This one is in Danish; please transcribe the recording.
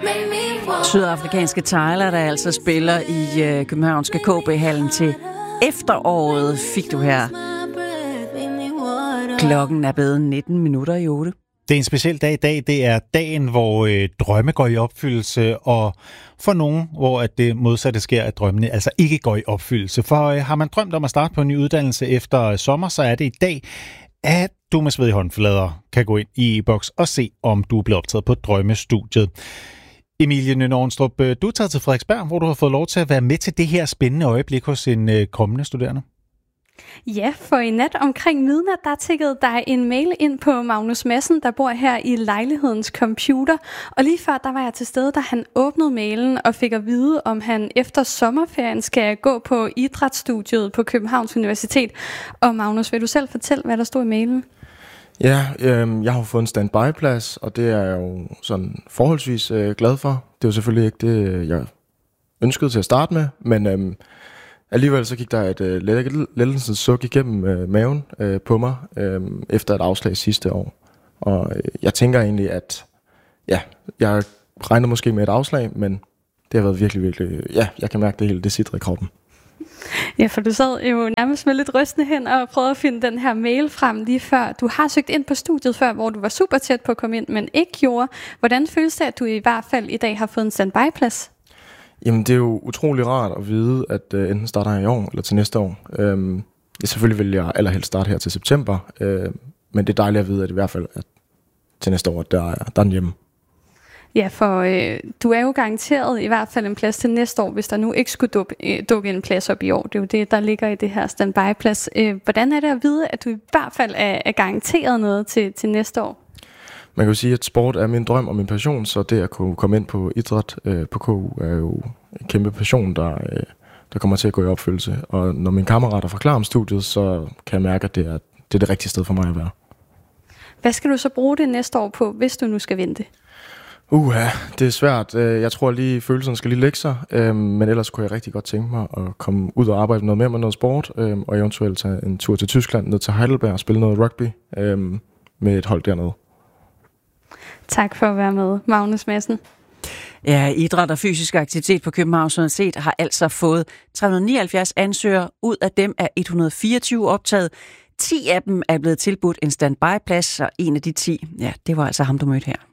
Sydafrikanske Tyler, der altså spiller i københavnske KB-hallen til efteråret, fik du her. Klokken er blevet 19 minutter i 8. Det er en speciel dag i dag. Det er dagen, hvor drømme går i opfyldelse, og for nogen, hvor at det modsatte sker, at drømmene altså ikke går i opfyldelse. For har man drømt om at starte på en ny uddannelse efter sommer, så er det i dag, at du med svedige håndflader kan gå ind i e-boks og se, om du er blevet optaget på drømmestudiet. Emilie Nønne-Ornstrup, du er taget til Frederiksberg, hvor du har fået lov til at være med til det her spændende øjeblik hos en kommende studerende. Ja, for i nat omkring midnat, der tikkede der en mail ind på Magnus Madsen, der bor her i lejlighedens computer. Og lige før, der var jeg til stede, da han åbnede mailen og fik at vide, om han efter sommerferien skal gå på idrætsstudiet på Københavns Universitet. Og Magnus, vil du selv fortælle, hvad der stod i mailen? Ja, jeg har fået en standby-plads, og det er jeg jo sådan forholdsvis glad for. Det er jo selvfølgelig ikke det, jeg ønskede til at starte med, men alligevel så gik der et lettelsens suk igennem maven på mig efter et afslag sidste år. Og jeg tænker egentlig, at ja, jeg regner måske med et afslag, men det har været virkelig, virkelig, ja, jeg kan mærke det hele, det sidder i kroppen. Ja, for du sad jo nærmest med lidt rystende hen og prøvede at finde den her mail frem lige før. Du har søgt ind på studiet før, hvor du var super tæt på at komme ind, men ikke gjorde. Hvordan føles det, at du i hvert fald i dag har fået en standby-plads? Jamen, det er jo utrolig rart at vide, at enten starter jeg i år eller til næste år. Selvfølgelig vil jeg allerhelst starte her til september, men det er dejligt at vide, at i hvert fald at til næste år, der er den hjemme. Ja, for du er jo garanteret i hvert fald en plads til næste år, hvis der nu ikke skulle dukke en plads op i år. Det er jo det, der ligger i det her standby-plads. Hvordan er det at vide, at du i hvert fald er garanteret noget til næste år? Man kan jo sige, at sport er min drøm og min passion, så det at kunne komme ind på idræt på KU er jo en kæmpe passion, der kommer til at gå i opfyldelse. Og når mine kammerater forklarer om studiet, så kan jeg mærke, at det er det rigtige sted for mig at være. Hvad skal du så bruge det næste år på, hvis du nu skal vente? Det er svært. Jeg tror lige, følelserne skal lige lægge sig, men ellers kunne jeg rigtig godt tænke mig at komme ud og arbejde noget mere med noget sport, og eventuelt tage en tur til Tyskland, ned til Heidelberg og spille noget rugby med et hold dernede. Tak for at være med, Magnus Madsen. Ja, idræt og fysisk aktivitet på Københavns Universitet har altså fået 379 ansøgere. Ud af dem er 124 optaget. 10 af dem er blevet tilbudt en standby-plads, og en af de 10, ja, det var altså ham, du mødte her.